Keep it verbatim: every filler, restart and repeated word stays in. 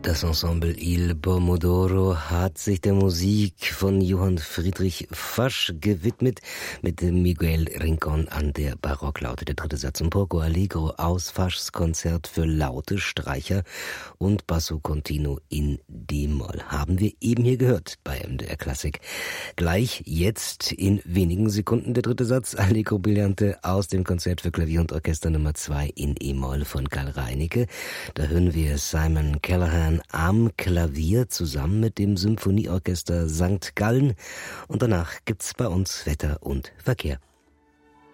Das Ensemble Il Pomodoro hat sich der Musik von Johann Friedrich Fasch gewidmet, mit Miguel Rincón an der Barocklaute. Der dritte Satz im Poco Allegro aus Faschs Konzert für Laute, Streicher und Basso Continuo in D-Moll haben wir eben hier gehört bei M D R Klassik. Gleich jetzt in wenigen Sekunden der dritte Satz Allegro Brillante aus dem Konzert für Klavier und Orchester Nummer zwei in E-Moll von Karl Reinicke. Da hören wir Simon Callahan am Klavier zusammen mit dem Symphonieorchester Sankt Gallen. Und danach gibt's bei uns Wetter und Verkehr.